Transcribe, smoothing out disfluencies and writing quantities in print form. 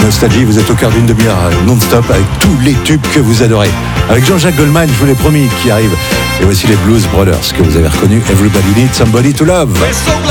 Nostalgie, vous êtes au cœur d'une demi-heure non-stop avec tous les tubes que vous adorez. Avec Jean-Jacques Goldman, je vous l'ai promis, qui arrive. Et voici les Blues Brothers que vous avez reconnus. Everybody needs somebody to love.